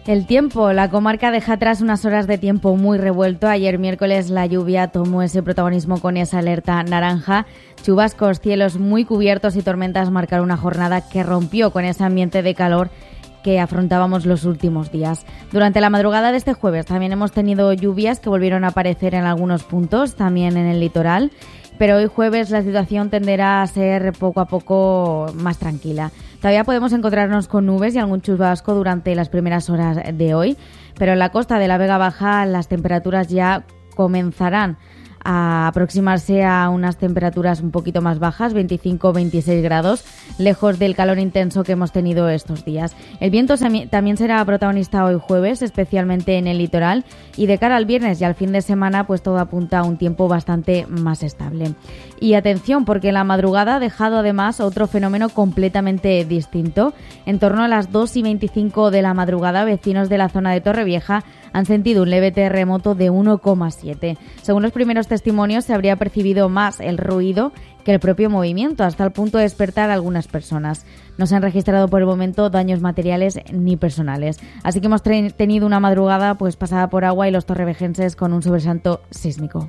El tiempo. La comarca deja atrás unas horas de tiempo muy revuelto. Ayer miércoles la lluvia tomó ese protagonismo con esa alerta naranja. Chubascos, cielos muy cubiertos y tormentas marcaron una jornada que rompió con ese ambiente de calor que afrontábamos los últimos días. Durante la madrugada de este jueves también hemos tenido lluvias que volvieron a aparecer en algunos puntos, también en el litoral. Pero hoy jueves la situación tenderá a ser poco a poco más tranquila. Todavía podemos encontrarnos con nubes y algún chubasco durante las primeras horas de hoy, pero en la costa de la Vega Baja las temperaturas ya comenzarán a aproximarse a unas temperaturas un poquito más bajas, 25-26 grados, lejos del calor intenso que hemos tenido estos días. El viento también será protagonista hoy jueves, especialmente en el litoral, y de cara al viernes y al fin de semana, pues todo apunta a un tiempo bastante más estable. Y atención, porque en la madrugada ha dejado además otro fenómeno completamente distinto. En torno a las 2:25 de la madrugada, vecinos de la zona de Torrevieja han sentido un leve terremoto de 1,7. Según los primeros testimonios, se habría percibido más el ruido que el propio movimiento, hasta el punto de despertar a algunas personas. No se han registrado por el momento daños materiales ni personales. Así que hemos tenido una madrugada pues pasada por agua y los torrevejenses con un sobresalto sísmico.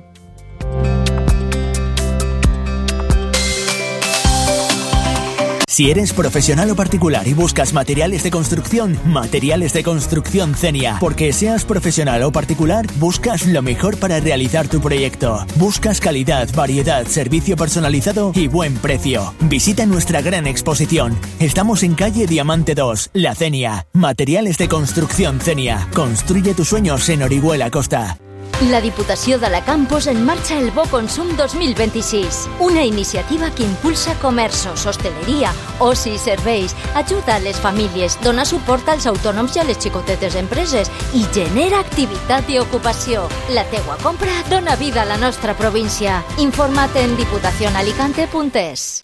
Si eres profesional o particular y buscas materiales de construcción Cenia. Porque seas profesional o particular, buscas lo mejor para realizar tu proyecto. Buscas calidad, variedad, servicio personalizado y buen precio. Visita nuestra gran exposición. Estamos en calle Diamante 2, La Cenia. Materiales de construcción Cenia. Construye tus sueños en Orihuela Costa. La Diputació d'Alacant posa en marxa el Bo Consum 2026, una iniciativa que impulsa comerços, hosteleria, oci i serveis, ajuda a les famílies, dona suport als autònoms i a les xicotetes empreses i genera activitat i ocupació. La teua compra dona vida a la nostra província. Informa't en diputacionalicante.es.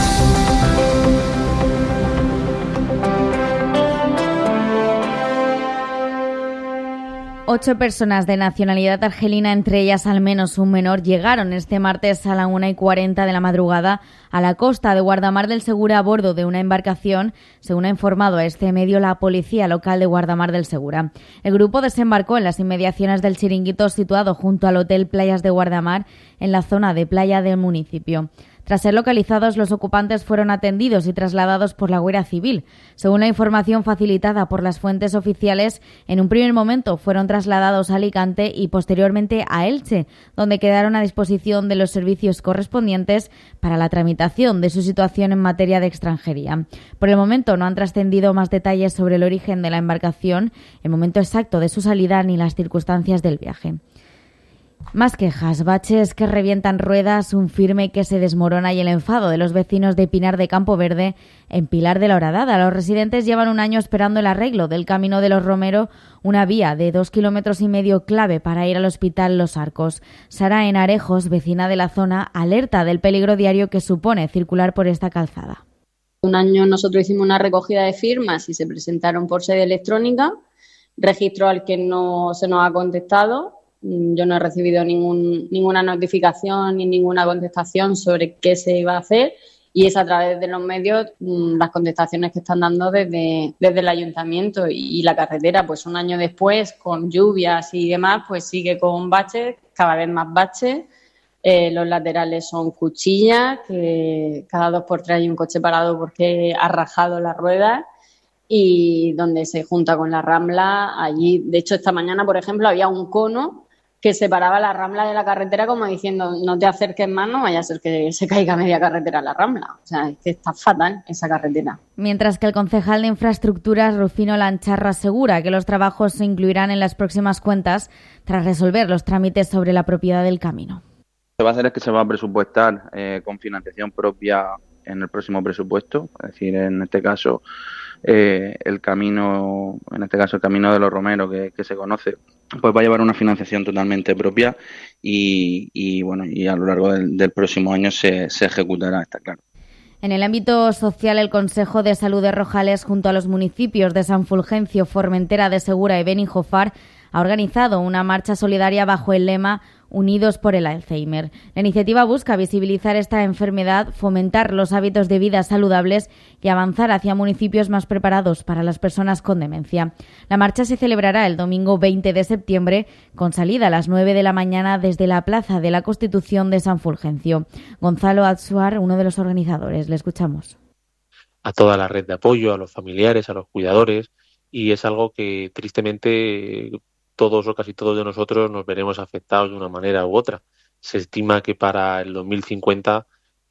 8 personas de nacionalidad argelina, entre ellas al menos un menor, llegaron este martes a la 1:40 de la madrugada a la costa de Guardamar del Segura a bordo de una embarcación, según ha informado a este medio la policía local de Guardamar del Segura. El grupo desembarcó en las inmediaciones del chiringuito situado junto al Hotel Playas de Guardamar, en la zona de playa del municipio. Tras ser localizados, los ocupantes fueron atendidos y trasladados por la Guardia Civil. Según la información facilitada por las fuentes oficiales, en un primer momento fueron trasladados a Alicante y posteriormente a Elche, donde quedaron a disposición de los servicios correspondientes para la tramitación de su situación en materia de extranjería. Por el momento no han trascendido más detalles sobre el origen de la embarcación, el momento exacto de su salida ni las circunstancias del viaje. Más quejas, baches que revientan ruedas, un firme que se desmorona y el enfado de los vecinos de Pinar de Campo Verde en Pilar de la Horadada. Los residentes llevan un año esperando el arreglo del Camino de los Romero, una vía de 2,5 kilómetros clave para ir al Hospital Los Arcos. Sara Enarejos, vecina de la zona, alerta del peligro diario que supone circular por esta calzada. Un año nosotros hicimos una recogida de firmas y se presentaron por sede electrónica, registro al que no se nos ha contestado. Yo no he recibido ninguna notificación ni ninguna contestación sobre qué se iba a hacer y es a través de los medios las contestaciones que están dando desde el ayuntamiento y la carretera, pues un año después, con lluvias y demás, pues sigue con baches, cada vez más baches. Los laterales son cuchillas, que cada 2x3 hay un coche parado porque ha rajado la rueda. Y donde se junta con la Rambla, allí, de hecho esta mañana, por ejemplo, había un cono que separaba la Rambla de la carretera como diciendo no te acerques más, no vaya a ser que se caiga media carretera la Rambla. O sea, es que está fatal esa carretera. Mientras que el concejal de Infraestructuras, Rufino Lancharro, asegura que los trabajos se incluirán en las próximas cuentas tras resolver los trámites sobre la propiedad del camino. Lo que va a hacer es que se va a presupuestar con financiación propia en el próximo presupuesto, es decir, en este caso el camino de los Romeros que se conoce, pues va a llevar una financiación totalmente propia y a lo largo del próximo año se ejecutará, está claro. En el ámbito social, el Consejo de Salud de Rojales, junto a los municipios de San Fulgencio, Formentera de Segura y Benijofar, ha organizado una marcha solidaria bajo el lema Unidos por el Alzheimer. La iniciativa busca visibilizar esta enfermedad, fomentar los hábitos de vida saludables y avanzar hacia municipios más preparados para las personas con demencia. La marcha se celebrará el domingo 20 de septiembre con salida a las 9 de la mañana desde la Plaza de la Constitución de San Fulgencio. Gonzalo Atsuar, uno de los organizadores. Le escuchamos. A toda la red de apoyo, a los familiares, a los cuidadores, y es algo que tristemente todos o casi todos de nosotros nos veremos afectados de una manera u otra. Se estima que para el 2050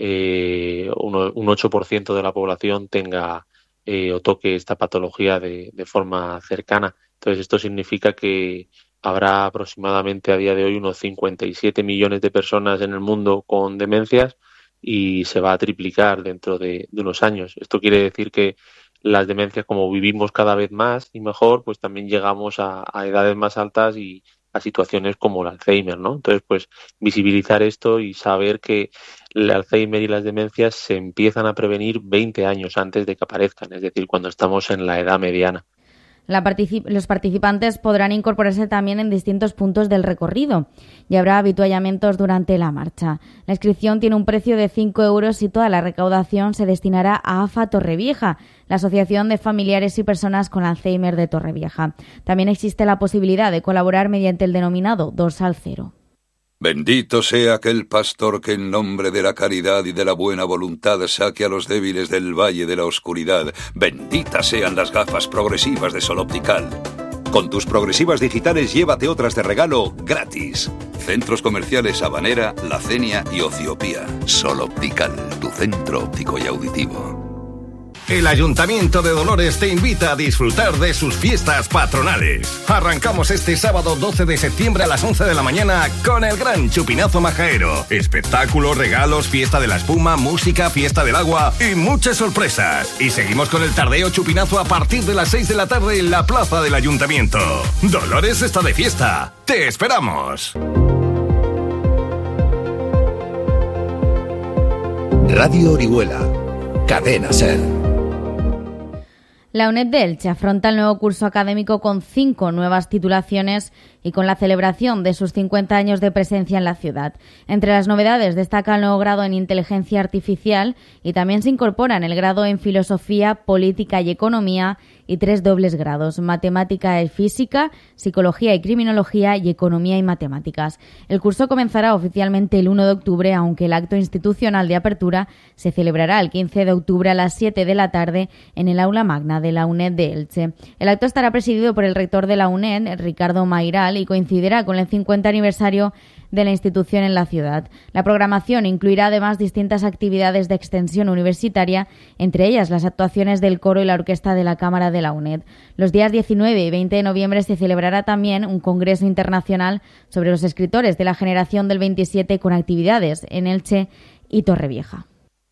un 8% de la población tenga o toque esta patología de forma cercana. Entonces esto significa que habrá aproximadamente a día de hoy unos 57 millones de personas en el mundo con demencias y se va a triplicar dentro de unos años. Esto quiere decir que las demencias, como vivimos cada vez más y mejor, pues también llegamos a edades más altas y a situaciones como el Alzheimer, ¿no? Entonces, pues visibilizar esto y saber que el Alzheimer y las demencias se empiezan a prevenir 20 años antes de que aparezcan, es decir, cuando estamos en la edad mediana. Los participantes podrán incorporarse también en distintos puntos del recorrido y habrá avituallamientos durante la marcha. La inscripción tiene un precio de 5 euros y toda la recaudación se destinará a AFA Torrevieja, la Asociación de Familiares y Personas con Alzheimer de Torrevieja. También existe la posibilidad de colaborar mediante el denominado dorsal cero. Bendito sea aquel pastor que en nombre de la caridad y de la buena voluntad saque a los débiles del valle de la oscuridad. Benditas sean las gafas progresivas de Sol Optical. Con tus progresivas digitales llévate otras de regalo gratis. Centros comerciales Habanera, La Cenia y Ociopía. Sol Optical, tu centro óptico y auditivo. El Ayuntamiento de Dolores te invita a disfrutar de sus fiestas patronales. Arrancamos este sábado 12 de septiembre a las 11 de la mañana con el gran Chupinazo Majaero. Espectáculos, regalos, fiesta de la espuma, música, fiesta del agua y muchas sorpresas. Y seguimos con el tardeo Chupinazo a partir de las 6 de la tarde en la plaza del Ayuntamiento. Dolores está de fiesta. ¡Te esperamos! Radio Orihuela. Cadena SER. La UNED de Elche afronta el nuevo curso académico con 5 nuevas titulaciones y con la celebración de sus 50 años de presencia en la ciudad. Entre las novedades destaca el nuevo grado en Inteligencia Artificial y también se incorporan el grado en Filosofía, Política y Economía y 3 dobles grados, Matemática y Física, Psicología y Criminología y Economía y Matemáticas. El curso comenzará oficialmente el 1 de octubre, aunque el acto institucional de apertura se celebrará el 15 de octubre a las 7 de la tarde en el aula magna de la UNED de Elche. El acto estará presidido por el rector de la UNED, Ricardo Mairal, y coincidirá con el 50 aniversario de la institución en la ciudad. La programación incluirá además distintas actividades de extensión universitaria, entre ellas las actuaciones del coro y la orquesta de la Cámara de la UNED. Los días 19 y 20 de noviembre se celebrará también un congreso internacional sobre los escritores de la generación del 27 con actividades en Elche y Torrevieja.